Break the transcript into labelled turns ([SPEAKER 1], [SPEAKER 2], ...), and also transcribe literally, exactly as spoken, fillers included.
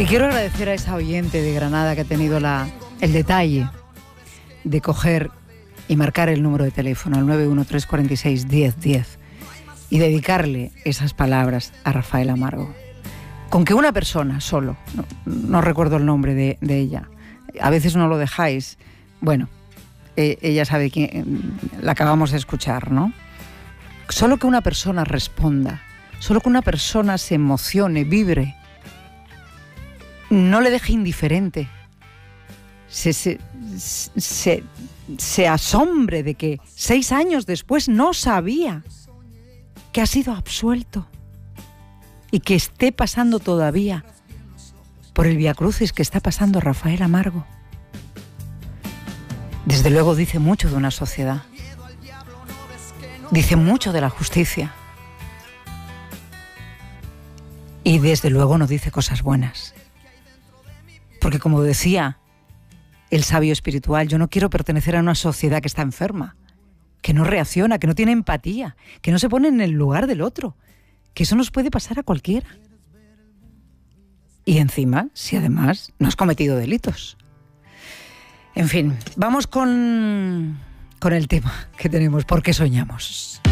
[SPEAKER 1] Y quiero agradecer a esa oyente de Granada que ha tenido la, el detalle de coger y marcar el número de teléfono al nueve uno tres cuatro seis, diez diez y dedicarle esas palabras a Rafael Amargo. Con que una persona solo, no, no recuerdo el nombre de, de ella, a veces no lo dejáis, bueno, eh, ella sabe quién, la acabamos de escuchar, ¿no? Solo que una persona responda, solo que una persona se emocione, vibre, no le deje indiferente, se, se, se, se asombre de que seis años después no sabía que ha sido absuelto y que esté pasando todavía por el viacrucis que está pasando Rafael Amargo. Desde luego dice mucho de una sociedad, dice mucho de la justicia y desde luego no dice cosas buenas. Porque como decía el sabio espiritual, yo no quiero pertenecer a una sociedad que está enferma, que no reacciona, que no tiene empatía, que no se pone en el lugar del otro, que eso nos puede pasar a cualquiera. Y encima, si además no has cometido delitos. En fin, vamos con, con el tema que tenemos, ¿por qué soñamos?